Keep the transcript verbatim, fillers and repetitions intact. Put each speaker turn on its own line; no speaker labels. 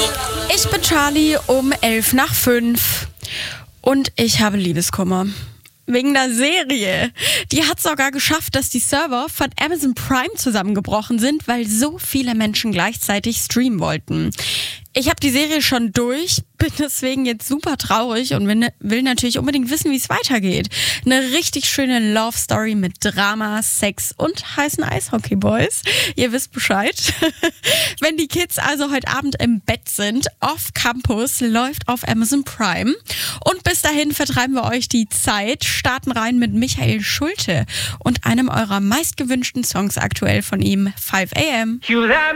Ich bin Charlie um elf nach fünf und ich habe Liebeskummer. Wegen der Serie. Die hat sogar geschafft, dass die Server von Amazon Prime zusammengebrochen sind, weil so viele Menschen gleichzeitig streamen wollten. Ich habe die Serie schon durch, bin deswegen jetzt super traurig und will natürlich unbedingt wissen, wie es weitergeht. Eine richtig schöne Love Story mit Drama, Sex und heißen Eishockey-Boys. Ihr wisst Bescheid. Wenn die Kids also heute Abend im Bett sind, Off Campus läuft auf Amazon Prime. Und bis dahin vertreiben wir euch die Zeit, starten rein mit Michael Schulte und einem eurer meistgewünschten Songs aktuell von ihm, five a m.